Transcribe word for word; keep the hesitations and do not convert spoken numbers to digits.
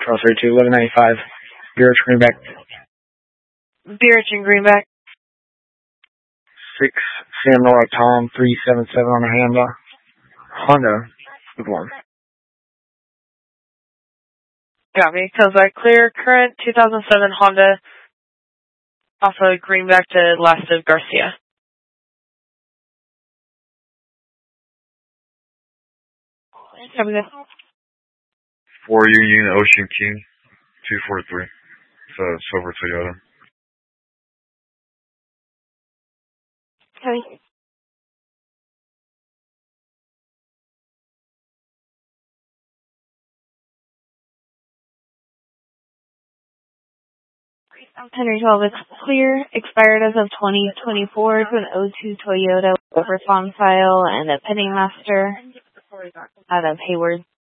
twelve thirty-two, eleven ninety-five. Beerich, Greenback. Beerich and Greenback. six, Sam Nora Tom, three seven seven on a Honda. Honda, good one. Copy. Cosback clear. Current two thousand seven Honda. Also Greenback to last of Garcia. Four Union Ocean King, two four three. It's a silver Toyota. Okay. Henry twelve is clear, expired as of twenty twenty-four to an oh two Toyota with on file and a pending master out of Hayward.